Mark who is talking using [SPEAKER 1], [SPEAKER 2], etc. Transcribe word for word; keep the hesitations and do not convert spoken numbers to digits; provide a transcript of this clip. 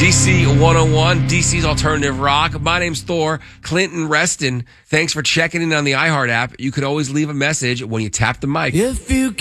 [SPEAKER 1] D C one oh one, D C's Alternative Rock. My name's Thor. Clinton Reston. Thanks for checking in on the iHeart app. You can always leave a message when you tap the mic.
[SPEAKER 2] If you